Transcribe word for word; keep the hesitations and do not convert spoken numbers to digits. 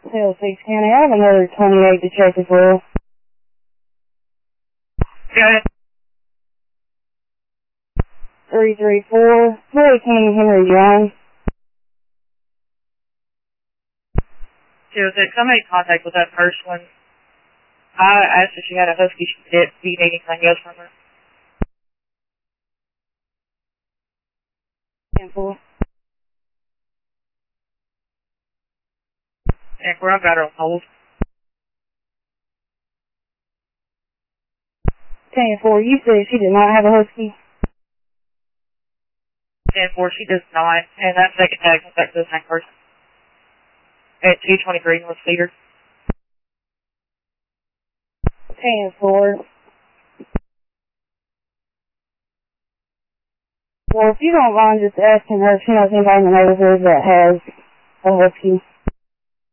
Hill six County, I have another twenty-eight to check as well. Go ahead. three three four, Mary King Henry Young. two oh six, I made contact with that first one. I asked if she had a husky. She did. Do you need anything else from her? ten four. ten four, I've got her on hold. ten four, you said she did not have a husky? ten four, she does not. And that second tag comes back to the same person. At two twenty-three North Cedar. ten four. Well, if you don't mind just asking her if she knows anybody in the neighborhood that has a husky.